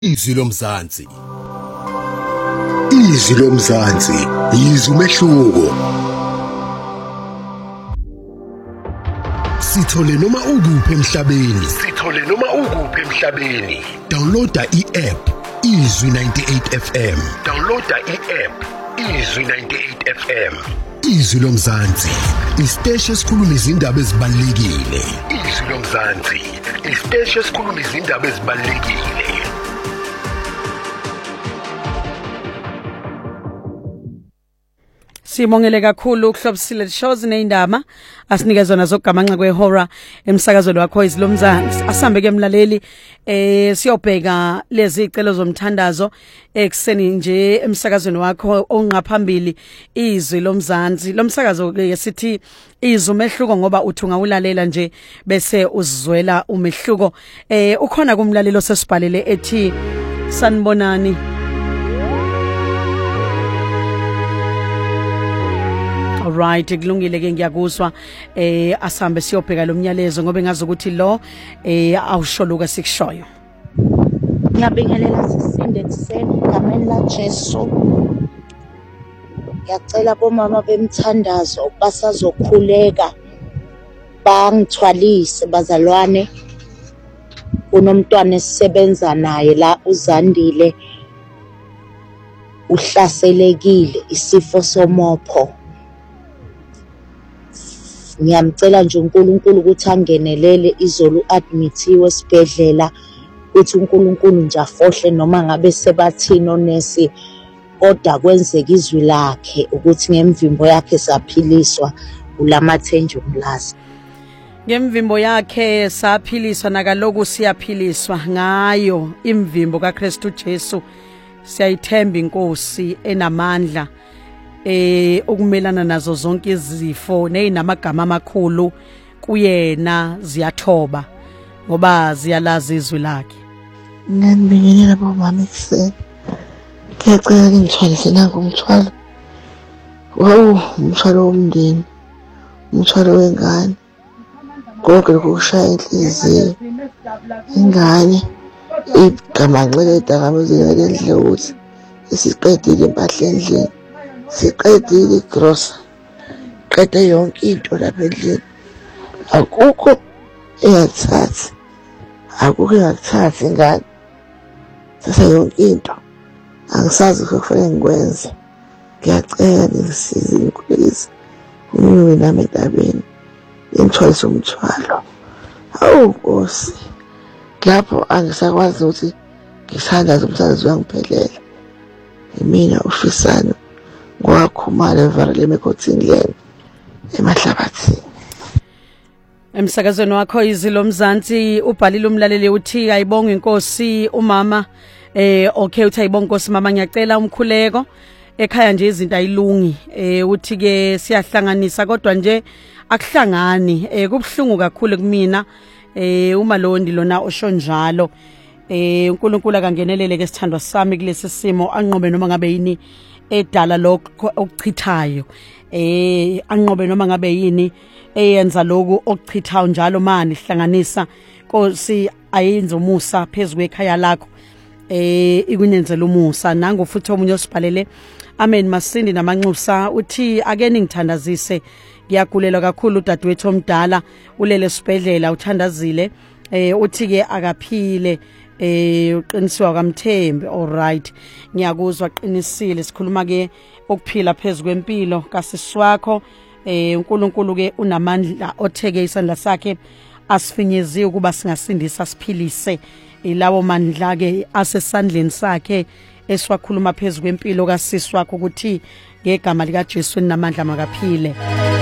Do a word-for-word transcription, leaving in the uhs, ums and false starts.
Izwi lomzansi. Izwi lomzansi, izwi umehluko. Sithole noma ukuphi emhlabeni. Sithole noma ukuphi emhlabeni. Downloada i-app Izwi ninety-eight F M. Downloada i-app Izwi ninety-eight F M. Izwi lomzansi, isiteshi esikhuluma izindaba ezibalulekile. Izwi lomzansi, isiteshi esikhuluma izindaba ezibalulekile. Sibongele kakhulu ukuhlobisile shows neindaba asinikezwe nazo kugamanxa kwehora emsakazweni wakho izilomzansi. Asambe ke mlaleli eh siyobheka lezi icelo zomthandazo ekseni nje emsakazweni wakho onqaphambili izwi lomzansi. Lomsakazo ke sithi izwi umehluko ngoba uthi ungawulalela nje bese uzizwela umehluko. Eh ukhona kumlaleli osesibhalele ethi sanibonani. Alright, kulungile ke ngiyakuzwa eh asambe siyobheka lo myalezo ngoba ngazi ukuthi lo eh awusholuka sikushoyo. Ngiyabingelela sisinde ekseni ngameni la Jesu. Ngiyacela bomama bemthandazo basazokhuleka bangithwalise bazalwane kunomntwana esisebenza naye la uZandile uhlaselekile isifo somopho. Ngiyamcela nje uNkulunkulu ukuthi angenelele izolo admithiwe esibhedlela uthi uNkulunkulu nje afohle noma ngabe sebathini onesi kodwa kwenzeka izwi lakhe ukuthi ngemvimbo yakhe saphiliswa ulamathenje umlazi. Ngemvimbo yakhe saphiliswa nakaloku siyaphiliswa ngayo imvimbo kaKristu Jesu. Siyayithemba inkosi enamandla eh ukumelana nazo zonke izifo nezinamagama amakhulu kuyena ziyathoba ngoba ziyalazi izwi lakhe. Ngiyabingelela bomama ekseni. Ngiyacela ngithwalise nanku umthwalo. Wow, umthwalo womndeni. Umthwalo wengane. Konke lokushaya inhliziyo. Ingane igama nxeleda ngamazela endle ukuthi isiqedile impahla endlini. Siqedile igrosa. Qede yonke into lapha endlini. Akukho eyathatha. Akukho eyathatha ingane. Sasa yonke into. Angisazi ukufanele ngikwenze. Ngiyacela ngisize inkulisi. Niwe nami entabeni. Ngithwalise umthwalo. Awu Nkosi. Lapho angisakwazi ukuthi ngisithandaze umsakazo wangiphelela. Mina ufisana ngwakhumala evarele emekhothini leni emahlabathini. Emsakazweni wakho izwi lomzansi ubhalile umlaleli uthi ayibonga inkosi umama eh okay uthi ayibonga inkosi mama ngiyacela umkhuleko ekhaya nje izinto ayilungi eh uthi ke siyahlanganisa kodwa nje akuhlangani eh kubhlungu kakhulu kumina eh uma londi lona osho njalo eh uNkulunkulu akangenelele ke sithandwa sami kulesi simo anqobe noma ngabe yini edala lokho okuchithayo eh anqobe noma ngabe yini eyenza lokho okuchithayo njalo mani hlanganisa Nkosi ayenze umusa phezulu ekhaya lakho eh ikunenzela umusa nangu futhi omunye osibhalele amen masindi namanxusa uthi ake ningithandazise ngiyagulelwa kakhulu udadewethu omdala ulele esibhedlela uthandazile eh uthi ke akaphile eh uqinisiwa kamthembi. Alright, ngiyakuzwa qinisile sikhuluma ke ukuphila phezulu kwempilo kasiswakho eh uNkulunkulu ke unamandla otheke isandla sakhe asifinyezi ukuba singasindisa siphilise ilawo mandla ke asesandleni sakhe esiwakhuluma phezulu kwempilo kasiswakho ukuthi ngegama lika Jesu namandla makaphile.